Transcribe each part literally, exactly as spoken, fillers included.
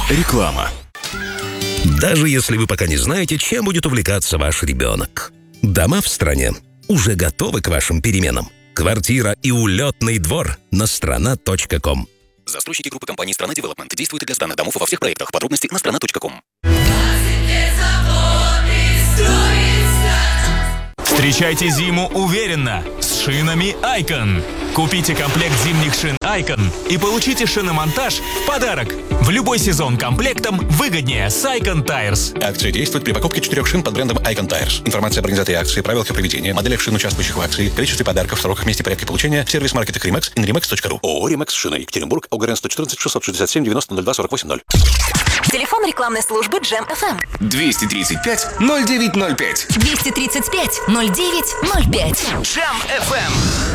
Реклама. Даже если вы пока не знаете, чем будет увлекаться ваш ребенок. Дома в стране уже готовы к вашим переменам. Квартира и улетный двор на страна точка ком. Застройщики группы компаний «Страна Девелопмент» действуют для сданных домов во всех проектах. Подробности на страна точка ком. Встречайте зиму уверенно с шинами Icon. Купите комплект зимних шин Icon и получите шиномонтаж в подарок. В любой сезон комплектом выгоднее с Icon Tires. Акция действует при покупке четырех шин под брендом Icon Tires. Информация об организации акции, правилах ее проведения, моделях шин, участвующих в акции, количестве подарков, сроках, месте, порядке получения, в сервис-маркетах Remax и на remax точка ру. ООО «Ремекс Шина», Екатеринбург, ОГРН сто четырнадцать шестьсот шестьдесят семь девяносто ноль два сорок восемь ноль. Телефон рекламной службы Джем эф эм. двести тридцать пять ноль девять ноль пять. двести тридцать пять ноль девять ноль пять. Джем эф эм.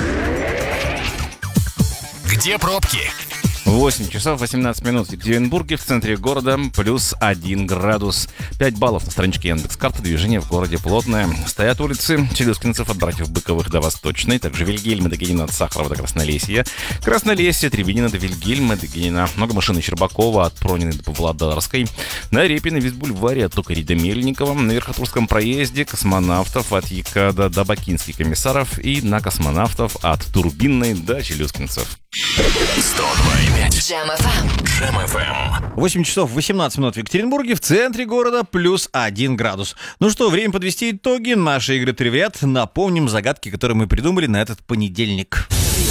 Где пробки? восемь часов восемнадцать минут в Екатеринбурге, в центре города, плюс один градус. пять баллов на страничке Яндекс.Карты. Движение в городе плотное. Стоят улицы Челюскинцев от братьев Быковых до Восточной, также Вильгельма до Генина, от Сахарова до Краснолесья, Краснолесье, Требенина до Вильгельма до Генина, много машин Щербакова от Пронины до Павлодарской, на Репино, Вестбульваре от Токарей до Мельникова, на Верхотурском проезде Космонавтов от Якада до Бакинских комиссаров и на Космонавтов от Турбинной до Челюскинцев. сто два и пять. Джем эф эм. Джем эф эм. восемь часов восемнадцать минут в Екатеринбурге, в центре города, плюс один градус. Ну что, время подвести итоги нашей игры «Три в ряд». Напомним загадки, которые мы придумали на этот понедельник.